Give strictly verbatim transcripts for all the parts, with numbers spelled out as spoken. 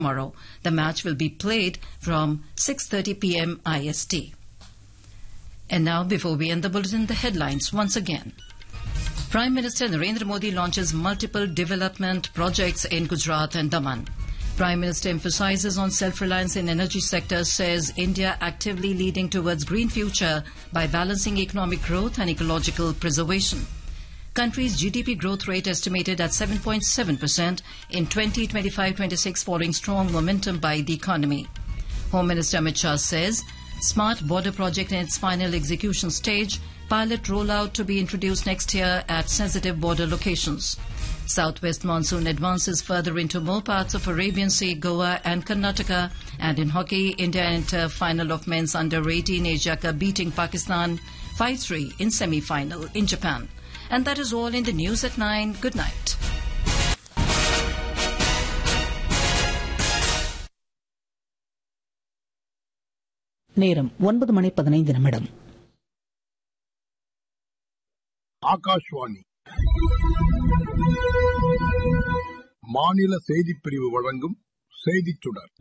tomorrow. The match will be played from six thirty p m I S T. And now, before we end the bulletin, the headlines once again. Prime Minister Narendra Modi launches multiple development projects in Gujarat and Daman. Prime Minister emphasizes on self-reliance in energy sector, says India actively leading towards green future by balancing economic growth and ecological preservation. Country's G D P growth rate estimated at seven point seven percent in twenty twenty-five twenty-six following strong momentum by the economy. Home Minister Amit Shah says Smart Border project in its final execution stage, pilot rollout to be introduced next year at sensitive border locations. Southwest monsoon advances further into more parts of Arabian Sea, Goa and Karnataka. And in hockey, India enter final of men's under eighteen Asia Cup, beating Pakistan five three in semi-final in Japan. And that is all in the news at nine. Good night. நேரம் ஒன்பது மணி பதினைந்து நிமிடம். ஆகாஷ்வாணி மாநில செய்திப் பிரிவு வழங்கும் செய்திச் சுடர்.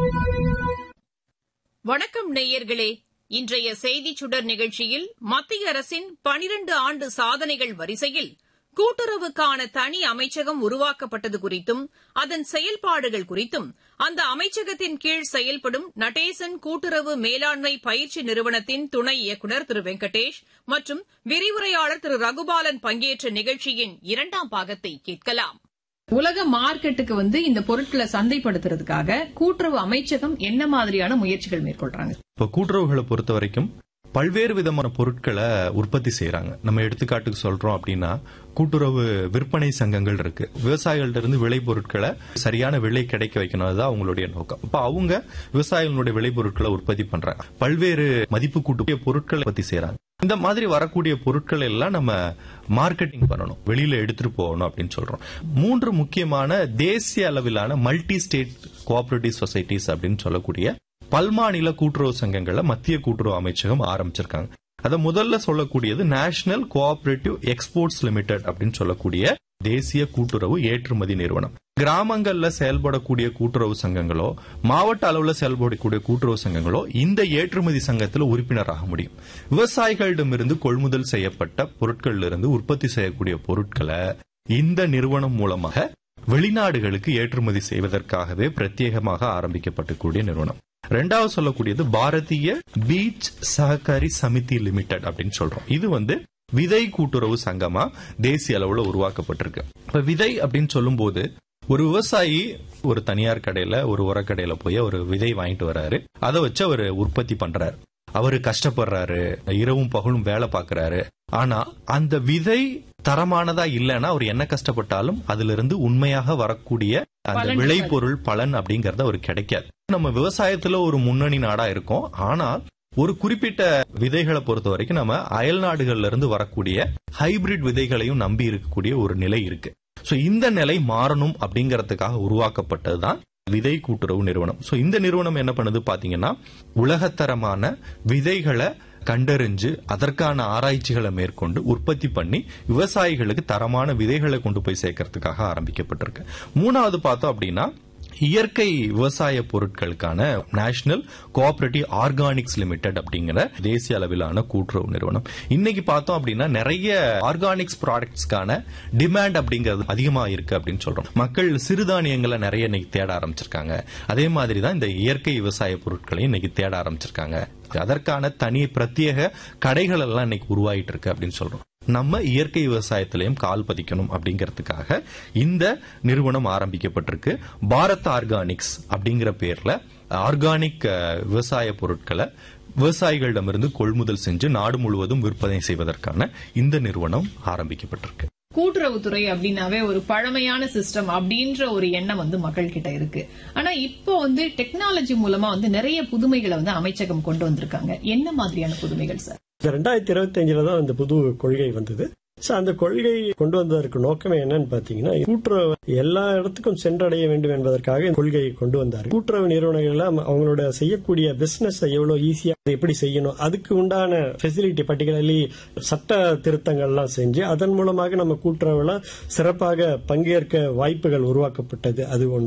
வணக்கம் நேயர்களே. இன்றைய செய்திச் சுடர் நிகழ்ச்சியில் மத்திய அரசின் பனிரண்டு ஆண்டு சாதனைகள் வரிசையில் கூட்டுறவுக்கான தனி அமைச்சகம் உருவாக்கப்பட்டது குறித்தும் அதன் செயல்பாடுகள் குறித்தும் அந்த அமைச்சகத்தின் கீழ் செயல்படும் நடேசன் கூட்டுறவு மேலாண்மை பயிற்சி நிறுவனத்தின் துணை இயக்குநர் திரு வெங்கடேஷ் மற்றும் விரிவுரையாளர் திரு ரகுபாலன் பங்கேற்ற நிகழ்ச்சியின் இரண்டாம் பாகத்தை கேட்கலாம். உலக மார்க்கெட்டுக்கு வந்து இந்த பொருட்களை சந்தைப்படுத்துறதுக்காக கூட்டுறவு அமைச்சகம் என்ன மாதிரியான முயற்சிகள் மேற்கொள்றாங்க? இப்ப கூட்டுறவுகளை பொறுத்த வரைக்கும் பல்வேறு விதமான பொருட்களை உற்பத்தி செய்யறாங்க. நம்ம எடுத்துக்காட்டுக்கு சொல்றோம் அப்படின்னா, கூட்டுறவு விற்பனை சங்கங்கள் இருக்கு. விவசாயிகள்ட்ட இருந்து விளை பொருட்களை சரியான விலை கிடைக்க வைக்கணும், அதுதான் அவங்களுடைய நோக்கம். இப்ப அவங்க விவசாயிகளுடைய விளை பொருட்களை உற்பத்தி பண்றாங்க. பல்வேறு மதிப்பு கூட்டு பொருட்களை உற்பத்தி செய்யறாங்க. இந்த மாதிரி வரக்கூடிய பொருட்கள் எல்லாம் நம்ம மார்க்கெட்டிங் பண்ணணும், வெளியில எடுத்துட்டு போகணும் அப்படின்னு சொல்றோம். மூன்று முக்கியமான தேசிய அளவிலான மல்டி ஸ்டேட் கோஆபரேட்டிவ் சொசைட்டிஸ் அப்படின்னு சொல்லக்கூடிய பல்மாநில கூட்டுறவு சங்கங்களை மத்திய கூட்டுறவு அமைச்சகம் ஆரம்பிச்சிருக்காங்க. அத முதல்ல சொல்லக்கூடியது நேஷனல் கோஆபரேட்டிவ் எக்ஸ்போர்ட்ஸ் லிமிடெட் அப்படின்னு சொல்லக்கூடிய தேசிய கூட்டுறவு ஏற்றுமதி நிறுவனம். கிராமங்கள்ல செயல்படக்கூடிய கூட்டுறவு சங்கங்களோ, மாவட்ட அளவுல செயல்படக்கூடிய கூட்டுறவு சங்கங்களோ இந்த ஏற்றுமதி சங்கத்தில் உறுப்பினராக முடியும். விவசாயிகளிடமிருந்து கொள்முதல் செய்யப்பட்ட பொருட்கள்ல இருந்து உற்பத்தி செய்யக்கூடிய பொருட்களை இந்த நிறுவனம் மூலமாக வெளிநாடுகளுக்கு ஏற்றுமதி செய்வதற்காகவே பிரத்யேகமாக ஆரம்பிக்கப்பட்டக்கூடிய நிறுவனம். ரெண்டாவது சொல்லக்கூடியது பாரதிய பீஜ் சஹகாரி சமிதி லிமிடெட் அப்படின்னு சொல்றோம். இது வந்து விதை கூட்டுறவு சங்கமா தேசிய அளவுல உருவாக்கப்பட்டிருக்கு. இப்ப விதை அப்படின்னு சொல்லும் போது, ஒரு விவசாயி ஒரு தனியார் கடையில, ஒரு உரக்கடையில போய் ஒரு விதை வாங்கிட்டு வர்றாரு. அதை வச்சு அவர் உற்பத்தி பண்றாரு. அவரு கஷ்டப்படுறாரு, இரவும் பகலும் வேலை பார்க்கறாரு. ஆனா அந்த விதை தரமானதா இல்லைன்னா அவர் என்ன கஷ்டப்பட்டாலும் அதுல இருந்து உண்மையாக வரக்கூடிய அந்த விளைபொருள் பலன் அப்படிங்கறது அவருக்கு கிடைக்காது. நம்ம விவசாயத்துல ஒரு முன்னணி நாடா இருக்கோம். ஆனால் ஒரு குறிப்பிட்ட விதைகளை பொறுத்த வரைக்கும் நம்ம அயல் நாடுகள்ல இருந்து வரக்கூடிய ஹைபிரிட் விதைகளையும் நம்பி இருக்கக்கூடிய ஒரு நிலை இருக்கு. சோ இந்த நிலை மாறணும் அப்படிங்கறதுக்காக உருவாக்கப்பட்டதுதான் விதை கூட்டுறவு நிறுவனம். சோ இந்த நிறுவனம் என்ன பண்ணுது பாத்தீங்கன்னா, உலகத்தரமான விதைகளை கண்டறிஞ்சு அதற்கான ஆராய்ச்சிகளை மேற்கொண்டு உற்பத்தி பண்ணி விவசாயிகளுக்கு தரமான விதைகளை கொண்டு போய் சேர்க்கறதுக்காக ஆரம்பிக்கப்பட்டிருக்கு. மூணாவது பார்த்தோம் அப்படின்னா, இயற்கை விவசாய பொருட்களுக்கான நேஷனல் கோஆபரேட்டிவ் ஆர்கானிக்ஸ் லிமிடெட் அப்படிங்கிற தேசிய அளவிலான கூட்டுறவு நிறுவனம். இன்னைக்கு பார்த்தோம் அப்படின்னா நிறைய ஆர்கானிக்ஸ் ப்ராடக்ட்ஸ்க்கான டிமாண்ட் அப்படிங்கிறது அதிகமா இருக்கு அப்படின்னு சொல்றோம். மக்கள் சிறுதானியங்களை நிறைய இன்னைக்கு தேட ஆரம்பிச்சிருக்காங்க. அதே மாதிரி தான் இந்த இயற்கை விவசாய பொருட்களையும் இன்னைக்கு தேட ஆரம்பிச்சிருக்காங்க. அதற்கான தனி பிரத்யேக கடைகள் எல்லாம் இன்னைக்கு உருவாயிட்டு இருக்கு அப்படின்னு சொல்றோம். நம்ம இயற்கை விவசாயத்திலையும் கால் பதிக்கணும் அப்படிங்கறதுக்காக இந்த நிறுவனம் ஆரம்பிக்கப்பட்டிருக்கு. பாரத் ஆர்கானிக்ஸ் அப்படிங்கிற பேர்ல ஆர்கானிக் விவசாய பொருட்களை விவசாயிகளிடமிருந்து கொள்முதல் செஞ்சு நாடு முழுவதும் விற்பனை செய்வதற்கான இந்த நிறுவனம் ஆரம்பிக்கப்பட்டிருக்கு. கூட்டுறவுத்துறை அப்படின்னாவே ஒரு பழமையான சிஸ்டம் அப்படின்ற ஒரு எண்ணம் வந்து மக்கள் கிட்ட இருக்கு. ஆனா இப்போ வந்து டெக்னாலஜி மூலமா வந்து நிறைய புதுமைகளை வந்து அமைச்சகம் கொண்டு வந்திருக்காங்க. என்ன மாதிரியான புதுமைகள் சார்? ரெண்டாயிரத்தி இருபத்தி அஞ்சுல தான் இந்த புது கொள்கை வந்தது. அந்த கொள்கை கொண்டு வந்ததற்கு நோக்கமே என்னன்னு பாத்தீங்கன்னா, கூட்டுறவு எல்லா இடத்துக்கும் சென்றடைய வேண்டும் என்பதற்காக கொள்கையை கொண்டு வந்தார். கூட்டுறவு நிறுவனங்கள் அவங்களோட செய்யக்கூடிய பிசினஸ் எவ்வளவு ஈஸியா எப்படி செய்யணும், அதுக்கு உண்டான ஃபெசிலிட்டி பர்டிகுலர்லி சட்ட திருத்தங்கள்லாம் செஞ்சு அதன் மூலமாக நம்ம கூட்டுறவுல சிறப்பாக பங்கேற்க வாய்ப்புகள் உருவாக்கப்பட்டது. அது ஒன்று.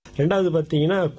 ரெண்டாவது பாத்தீங்கன்னா